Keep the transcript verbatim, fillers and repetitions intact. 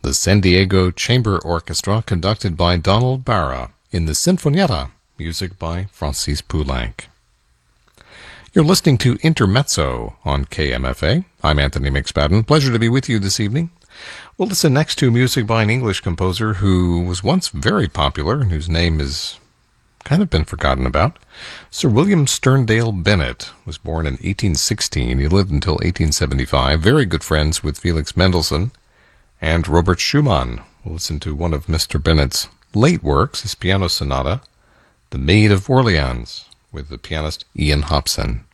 the San Diego Chamber Orchestra, conducted by Donald Barra, in the Sinfonietta, music by Francis Poulenc. You're listening to Intermezzo on K M F A. I'm Anthony McSpadden. Pleasure to be with you this evening. We'll listen next to music by an English composer who was once very popular and whose name has kind of been forgotten about. Sir William Sterndale Bennett was born in eighteen sixteen. He lived until eighteen seventy-five. Very good friends with Felix Mendelssohn and Robert Schumann. We'll listen to one of Mister Bennett's late works, his piano sonata, The Maid of Orleans, with the pianist Ian Hobson.